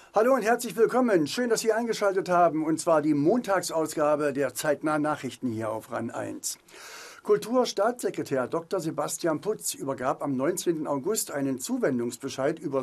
Hallo und herzlich willkommen. Schön, dass Sie eingeschaltet haben, und zwar die Montagsausgabe der zeitnahen Nachrichten hier auf RAN 1. Kulturstaatssekretär Dr. Sebastian Putz übergab am 19. August einen Zuwendungsbescheid über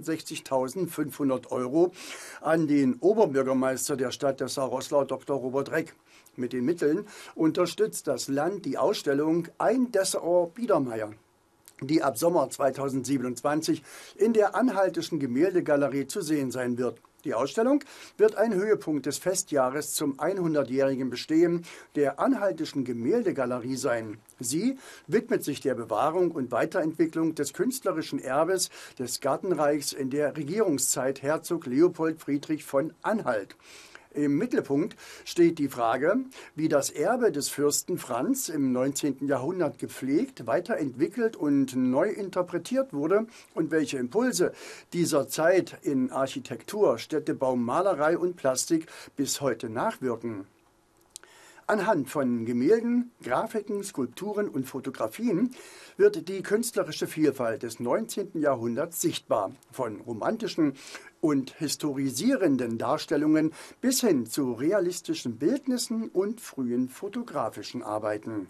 66.500 € an den Oberbürgermeister der Stadt Dessau-Roßlau, Dr. Robert Reck. Mit den Mitteln unterstützt das Land die Ausstellung Ein Dessauer Biedermeier, die ab Sommer 2027 in der Anhaltischen Gemäldegalerie zu sehen sein wird. Die Ausstellung wird ein Höhepunkt des Festjahres zum 100-jährigen Bestehen der Anhaltischen Gemäldegalerie sein. Sie widmet sich der Bewahrung und Weiterentwicklung des künstlerischen Erbes des Gartenreichs in der Regierungszeit Herzog Leopold Friedrich von Anhalt. Im Mittelpunkt steht die Frage, wie das Erbe des Fürsten Franz im 19. Jahrhundert gepflegt, weiterentwickelt und neu interpretiert wurde und welche Impulse dieser Zeit in Architektur, Städtebau, Malerei und Plastik bis heute nachwirken. Anhand von Gemälden, Grafiken, Skulpturen und Fotografien wird die künstlerische Vielfalt des 19. Jahrhunderts sichtbar, von romantischen und historisierenden Darstellungen bis hin zu realistischen Bildnissen und frühen fotografischen Arbeiten.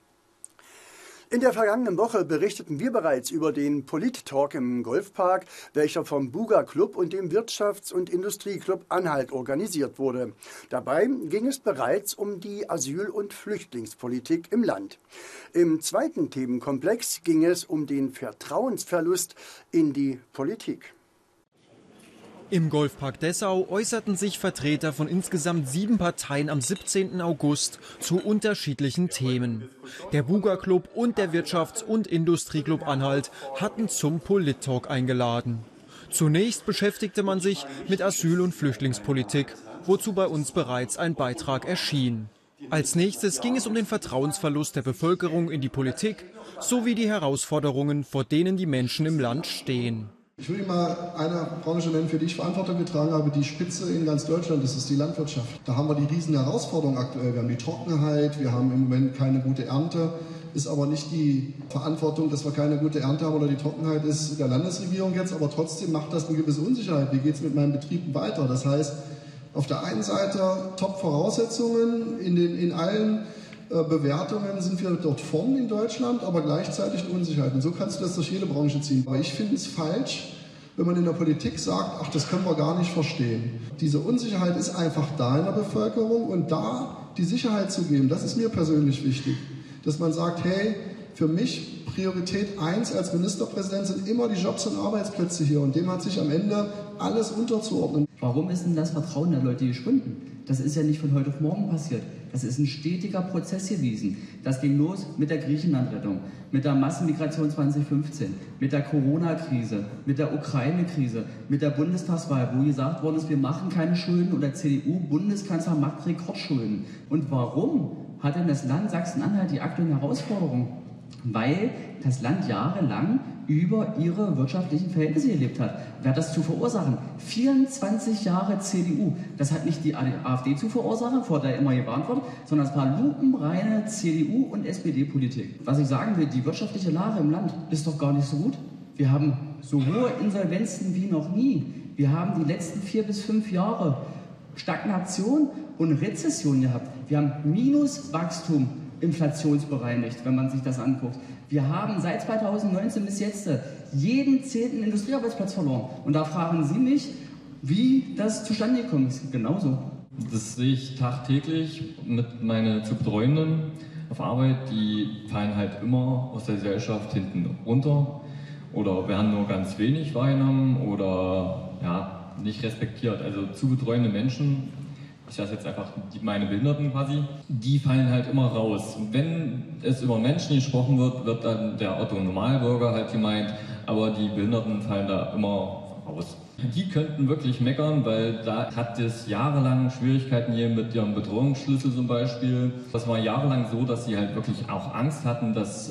In der vergangenen Woche berichteten wir bereits über den Polit-Talk im Golfpark, welcher vom Buga Club und dem Wirtschafts- und Industrieclub Anhalt organisiert wurde. Dabei ging es bereits um die Asyl- und Flüchtlingspolitik im Land. Im zweiten Themenkomplex ging es um den Vertrauensverlust in die Politik. Im Golfpark Dessau äußerten sich Vertreter von insgesamt 7 Parteien am 17. August zu unterschiedlichen Themen. Der Buga Club und der Wirtschafts- und Industrieclub Anhalt hatten zum Polit-Talk eingeladen. Zunächst beschäftigte man sich mit Asyl- und Flüchtlingspolitik, wozu bei uns bereits ein Beitrag erschien. Als nächstes ging es um den Vertrauensverlust der Bevölkerung in die Politik sowie die Herausforderungen, vor denen die Menschen im Land stehen. Ich will Ihnen mal eine Branche nennen, für die ich Verantwortung getragen habe, die Spitze in ganz Deutschland, das ist die Landwirtschaft. Da haben wir die riesen Herausforderungen aktuell. Wir haben die Trockenheit, wir haben im Moment keine gute Ernte. Ist aber nicht die Verantwortung, dass wir keine gute Ernte haben oder die Trockenheit ist der Landesregierung jetzt, aber trotzdem macht das eine gewisse Unsicherheit. Wie geht es mit meinen Betrieben weiter? Das heißt, auf der einen Seite Top-Voraussetzungen in allen Bewertungen sind wir dort vorn in Deutschland, aber gleichzeitig eine Unsicherheit. Und so kannst du das durch jede Branche ziehen. Aber ich finde es falsch, wenn man in der Politik sagt, ach, das können wir gar nicht verstehen. Diese Unsicherheit ist einfach da in der Bevölkerung, und da die Sicherheit zu geben, das ist mir persönlich wichtig. Dass man sagt, hey, für mich Priorität 1 als Ministerpräsident sind immer die Jobs und Arbeitsplätze hier, und dem hat sich am Ende alles unterzuordnen. Warum ist denn das Vertrauen der Leute geschwunden? Das ist ja nicht von heute auf morgen passiert. Das ist ein stetiger Prozess gewesen. Das ging los mit der Griechenlandrettung, mit der Massenmigration 2015, mit der Corona-Krise, mit der Ukraine-Krise, mit der Bundestagswahl, wo gesagt worden ist, wir machen keine Schulden, und der CDU-Bundeskanzler macht Rekordschulden. Und warum hat denn das Land Sachsen-Anhalt die aktuellen Herausforderungen? Weil das Land jahrelang über ihre wirtschaftlichen Verhältnisse gelebt hat. Wer hat das zu verursachen? 24 Jahre CDU. Das hat nicht die AfD zu verursachen, vor der immer gewarnt wird, sondern es war lupenreine CDU- und SPD-Politik. Was ich sagen will, die wirtschaftliche Lage im Land ist doch gar nicht so gut. Wir haben so hohe Insolvenzen wie noch nie. Wir haben die letzten 4 bis 5 Jahre Stagnation und Rezession gehabt. Wir haben Minuswachstum, inflationsbereinigt, wenn man sich das anguckt. Wir haben seit 2019 bis jetzt jeden 10. Industriearbeitsplatz verloren. Und da fragen Sie mich, wie das zustande gekommen ist. Genauso. Das sehe ich tagtäglich mit meinen zu Betreuenden auf Arbeit. Die fallen halt immer aus der Gesellschaft hinten runter oder werden nur ganz wenig wahrgenommen oder ja, nicht respektiert. Also zu betreuende Menschen, ich sage jetzt einfach meine Behinderten quasi, die fallen halt immer raus. Wenn es über Menschen gesprochen wird, wird dann der Otto-Normalbürger halt gemeint, aber die Behinderten fallen da immer raus. Die könnten wirklich meckern, weil da hat es jahrelang Schwierigkeiten hier mit ihrem Bedrohungsschlüssel zum Beispiel. Das war jahrelang so, dass sie halt wirklich auch Angst hatten, dass